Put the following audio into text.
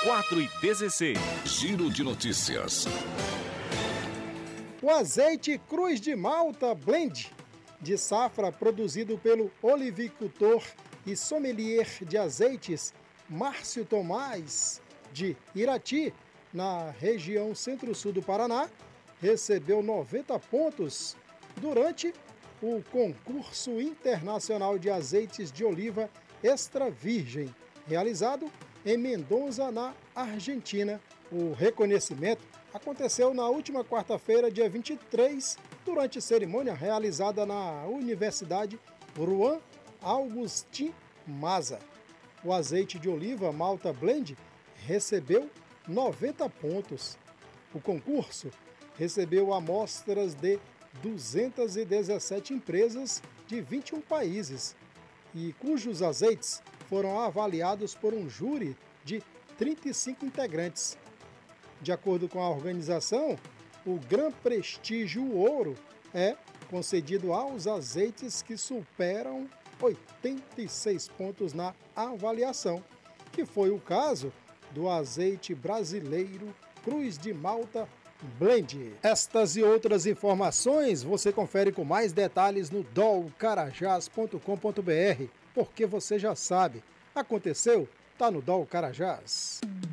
4h16. Giro de notícias. O azeite Cruz de Malta Blend, de safra produzido pelo olivicultor e sommelier de azeites Márcio Tomás, de Irati, na região centro-sul do Paraná, recebeu 90 pontos durante o concurso internacional de azeites de oliva extra virgem, realizado em Mendoza, na Argentina. O reconhecimento aconteceu na última quarta-feira, dia 23, durante cerimônia realizada na Universidade Juan Agustín Maza. O azeite de oliva Malta Blend recebeu 90 pontos. O concurso recebeu amostras de 217 empresas de 21 países e cujos azeites foram avaliados por um júri de 35 integrantes. De acordo com a organização, o Gran Prestígio Ouro é concedido aos azeites que superam 86 pontos na avaliação, que foi o caso do azeite brasileiro Cruz de Malta Blend. Estas e outras informações você confere com mais detalhes no dolcarajás.com.br, porque você já sabe, aconteceu, tá no Dol Carajás.